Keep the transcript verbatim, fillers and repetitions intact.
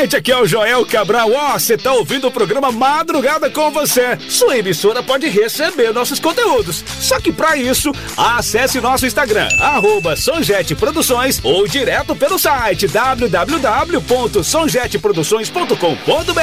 gente, aqui é o Joel Cabral. Ó, oh, você tá ouvindo o programa Madrugada com Você. Sua emissora pode receber nossos conteúdos. Só que pra isso, acesse nosso Instagram, arroba Sonjet Produções, ou direto pelo site w w w ponto sonjet produções ponto com ponto b r.